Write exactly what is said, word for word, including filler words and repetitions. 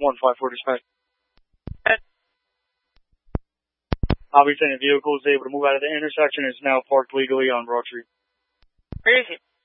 one five four dispatch. Obviously, the vehicle is able to move out of the intersection and is now parked legally on Broad Street. Where is it?